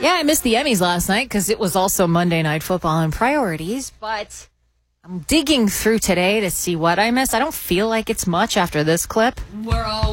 Yeah, I missed the Emmys last night because it was also Monday Night Football and priorities, but I'm digging through today to see what I missed. I don't feel like it's much after this clip. We're all